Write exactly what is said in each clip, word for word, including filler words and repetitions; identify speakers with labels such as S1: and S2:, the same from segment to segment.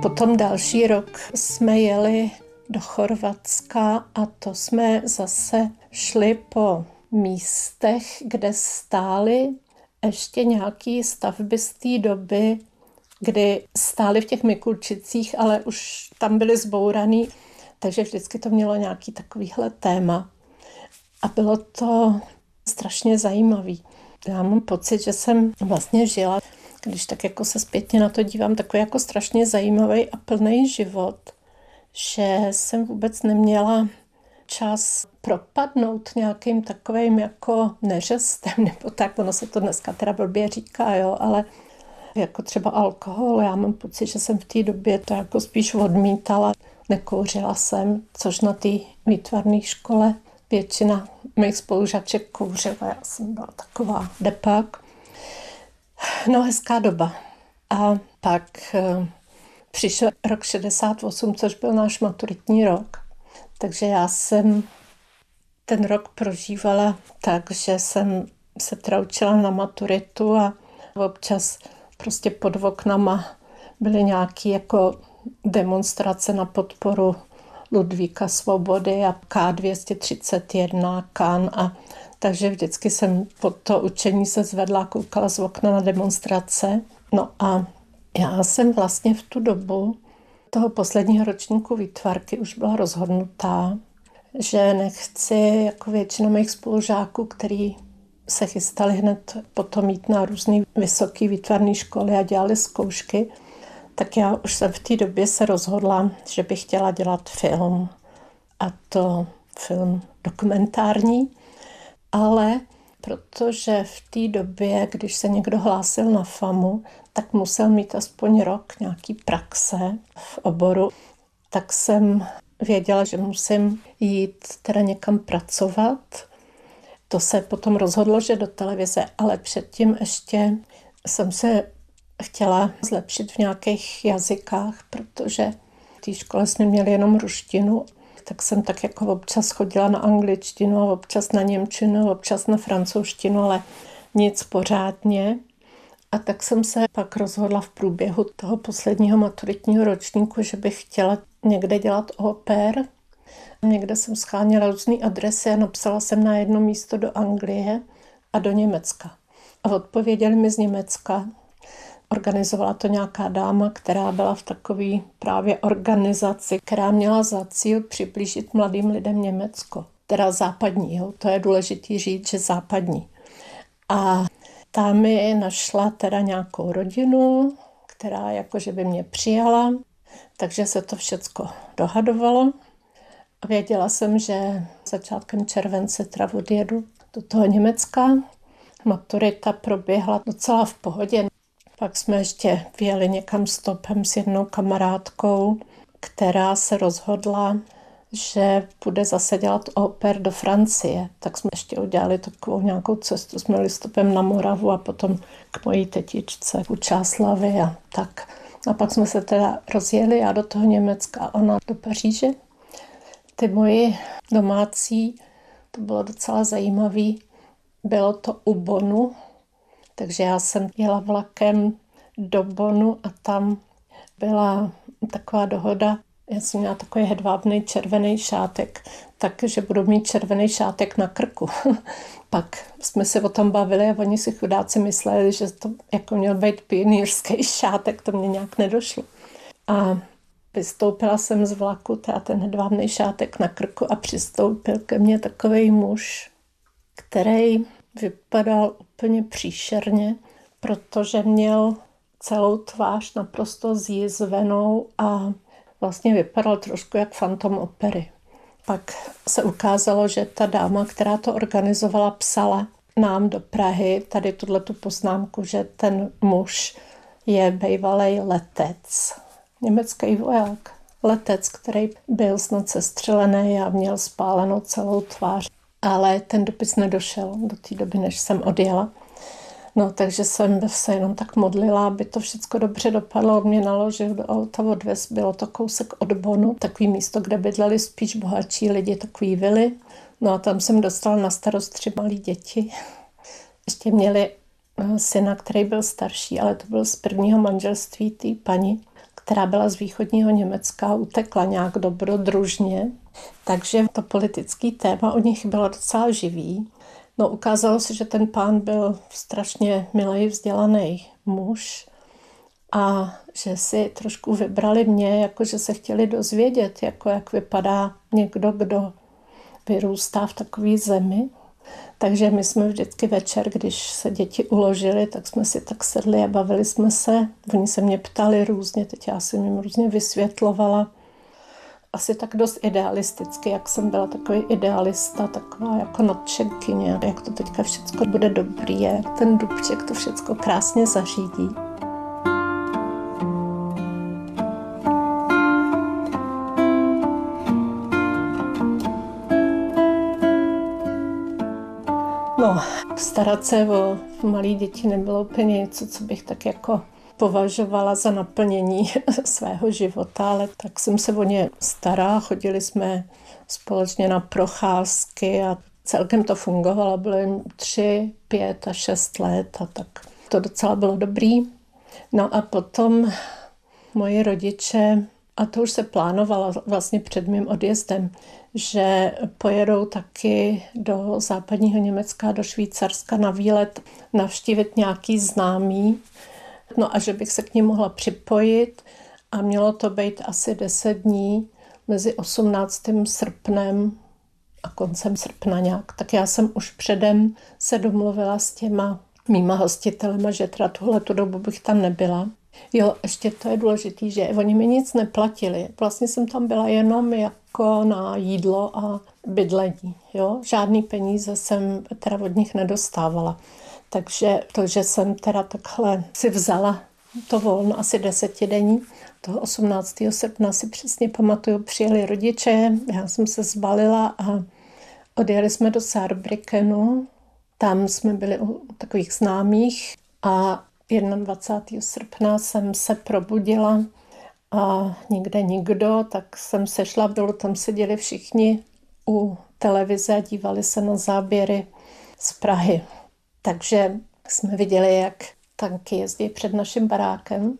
S1: Potom další rok jsme jeli do Chorvatska a to jsme zase šli po místech, kde stály ještě nějaké stavby z té doby, kdy stály v těch Mikulčicích, ale už tam byly zbouraný, takže vždycky to mělo nějaký takovýhle téma. A bylo to strašně zajímavý. Já mám pocit, že jsem vlastně žila, když tak jako se zpětně na to dívám, takový jako strašně zajímavý a plný život, že jsem vůbec neměla čas propadnout nějakým takovým jako neřestem, nebo tak, ono se to dneska teda blbě říká, jo, ale jako třeba alkohol, já mám pocit, že jsem v té době to jako spíš odmítala, nekouřila jsem, což na té výtvarné škole většina mých spolužaček kouřila, já jsem byla taková depák. No, hezká doba. A pak e, přišel rok šedesát osm, což byl náš maturitní rok. Takže já jsem ten rok prožívala tak, že jsem se teda učila na maturitu a občas prostě pod oknama byly nějaké jako demonstrace na podporu Ludvíka Svobody a K dvě stě třicet jedna, Kan a takže vždycky jsem pod to učení se zvedla a koukala z okna na demonstrace. No a já jsem vlastně v tu dobu toho posledního ročníku výtvarky už byla rozhodnutá, že nechci jako většina mých spolužáků, který se chystali hned potom jít na různé vysoké výtvarné školy a dělali zkoušky, tak já už jsem v té době se rozhodla, že bych chtěla dělat film. A to film dokumentární, ale protože v té době, když se někdo hlásil na FAMu, tak musel mít aspoň rok nějaký praxe v oboru, tak jsem věděla, že musím jít teda někam pracovat. To se potom rozhodlo, že do televize, ale předtím ještě jsem se chtěla zlepšit v nějakých jazykách, protože v té škole jsme měli jenom ruštinu, tak jsem tak jako občas chodila na angličtinu a občas na němčinu, občas na francouzštinu, ale nic pořádně. A tak jsem se pak rozhodla v průběhu toho posledního maturitního ročníku, že bych chtěla někde dělat au pair. Někde jsem scháněla různé adresy a napsala jsem na jedno místo do Anglie a do Německa. A odpověděli mi z Německa. Organizovala to nějaká dáma, která byla v takové právě organizaci, která měla za cíl přiblížit mladým lidem Německo. Teda západní, jo? To je důležité říct, že západní. A ta mi našla teda nějakou rodinu, která jakože by mě přijala, takže se to všecko dohadovalo. A věděla jsem, že začátkem července teda odjedu do toho Německa. Maturita proběhla docela v pohodě. Pak jsme ještě vyjeli někam stopem s jednou kamarádkou, která se rozhodla, že bude zase dělat au pair do Francie. Tak jsme ještě udělali takovou nějakou cestu. Jsme jeli stopem na Moravu a potom k mojí tetičce u Čáslavy a tak. A pak jsme se teda rozjeli, já do toho Německa a ona do Paříže. Ty moji domácí, to bylo docela zajímavý, bylo to u Bonu, takže já jsem jela vlakem do Bonu a tam byla taková dohoda, já jsem měla takový hedvábný červený šátek, takže budu mít červený šátek na krku. Pak jsme se o tom bavili a oni si chudáci mysleli, že to jako měl být pionýrský šátek, to mě nějak nedošlo. A vystoupila jsem z vlaku, teda ten hedvábný šátek na krku a přistoupil ke mně takovej muž, který vypadal úplně příšerně, protože měl celou tvář naprosto zjizvenou a vlastně vypadal trošku jak fantom opery. Pak se ukázalo, že ta dáma, která to organizovala, psala nám do Prahy tady tuhletu poznámku, že ten muž je bývalej letec, německý voják, letec, který byl snad sestřelený a měl spálenou celou tvář. Ale ten dopis nedošel do té doby, než jsem odjela. No, takže jsem se jenom tak modlila, aby to všechno dobře dopadlo. On mě naložil do auta, odvez, bylo to kousek od Bonu, takový místo, kde bydleli spíš bohatší lidi, takový vily. No a tam jsem dostala na starost tři malí děti. Ještě měli syna, který byl starší, ale to byl z prvního manželství té paní, která byla z východního Německa, utekla nějak dobrodružně. Takže to politické téma u nich bylo docela živý. No, ukázalo se, že ten pán byl strašně milý, vzdělaný muž a že si trošku vybrali mě, jako že se chtěli dozvědět, jako jak vypadá někdo, kdo vyrůstá v takové zemi. Takže my jsme vždycky večer, když se děti uložily, tak jsme si tak sedli a bavili jsme se. Oni se mě ptali různě, teď já jsem jim různě vysvětlovala. Asi tak dost idealisticky, jak jsem byla takový idealista, taková jako nadšenkyně, jak to teďka všecko bude dobrý, jak ten Dubček to všecko krásně zařídí. No, starat se o malé děti nebylo úplně něco, co bych tak jako považovala za naplnění svého života, ale tak jsem se o ně starala, chodili jsme společně na procházky a celkem to fungovalo, bylo jim tři, pět a šest let a tak to docela bylo dobrý. No a potom moji rodiče, a to už se plánovalo vlastně před mým odjezdem, že pojedou taky do západního Německa, do Švýcarska na výlet navštívit nějaký známý. No a že bych se k ním mohla připojit a mělo to být asi deset dní mezi osmnáctým srpnem a koncem srpna nějak. Tak já jsem už předem se domluvila s těma mýma hostitelema, že teda tuhletu dobu bych tam nebyla. Jo, ještě to je důležité, že oni mi nic neplatili. Vlastně jsem tam byla jenom jako na jídlo a bydlení. Jo? Žádný peníze jsem teda od nich nedostávala. Takže to, že jsem teda takhle si vzala to volno asi desetidenní, toho osmnáctého srpna si přesně pamatuju, přijeli rodiče, já jsem se zbalila a odjeli jsme do Saarbrückenu. Tam jsme byli u takových známých a dvacátého prvního srpna jsem se probudila a nikde nikdo, tak jsem sešla dolů, tam seděli všichni u televize a dívali se na záběry z Prahy. Takže jsme viděli, jak tanky jezdí před naším barákem.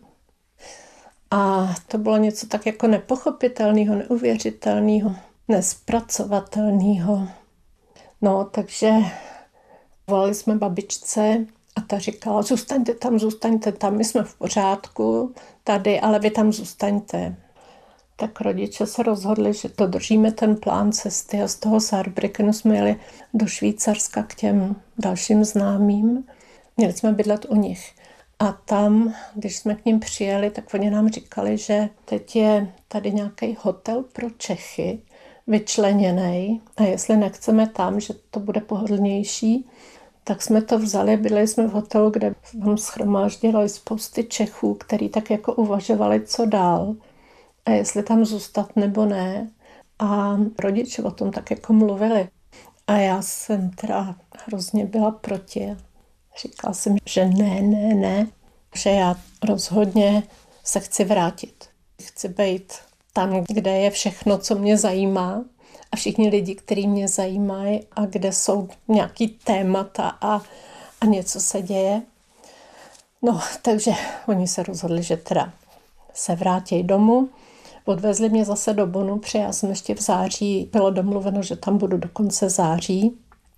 S1: A to bylo něco tak jako nepochopitelného, neuvěřitelného, nespracovatelného. No, takže volali jsme babičce a ta říkala, zůstaňte tam, zůstaňte tam, my jsme v pořádku tady, ale vy tam zůstaňte. Tak rodiče se rozhodli, že to držíme ten plán cesty a z toho Saarbrückenu jsme jeli do Švýcarska k těm dalším známým. Měli jsme bydlet u nich. A tam, když jsme k ním přijeli, tak oni nám říkali, že teď je tady nějaký hotel pro Čechy vyčleněný a jestli nechceme tam, že to bude pohodlnější, tak jsme to vzali, byli jsme v hotelu, kde vám shromáždili spousty Čechů, který tak jako uvažovali, co dál a jestli tam zůstat nebo ne. A rodiče o tom tak jako mluvili. A já jsem teda hrozně byla proti. Říkala jsem, že ne, ne, ne, že já rozhodně se chci vrátit. Chci být tam, kde je všechno, co mě zajímá a všichni lidi, kteří mě zajímají a kde jsou nějaký témata a, a něco se děje. No, takže oni se rozhodli, že teda se vrátí domů. Odvezli mě zase do Bonnu, protože já jsem ještě v září, bylo domluveno, že tam budu do konce září.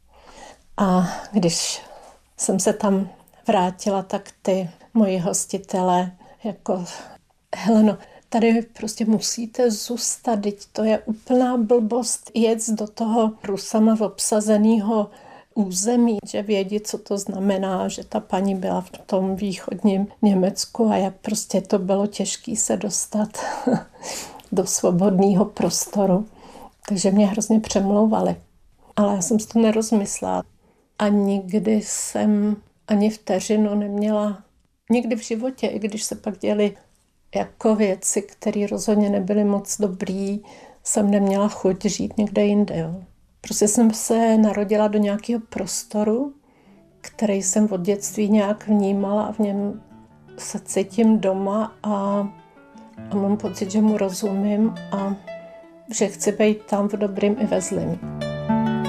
S1: A když jsem se tam vrátila, tak ty moji hostitelé jako Heleno, tady prostě musíte zůstat, teď to je úplná blbost jet do toho Rusama obsazeného území, že vědí, co to znamená, že ta paní byla v tom východním Německu a jak prostě to bylo těžké se dostat do svobodného prostoru. Takže mě hrozně přemlouvali. Ale já jsem si to nerozmyslela. A nikdy jsem ani vteřinu neměla, nikdy v životě, i když se pak děly jako věci, které rozhodně nebyly moc dobrý, jsem neměla chuť žít někde jinde. Jo. Prostě jsem se narodila do nějakého prostoru, který jsem od dětství nějak vnímala a v něm se cítím doma a, a mám pocit, že mu rozumím a že chci být tam v dobrým i ve zlým.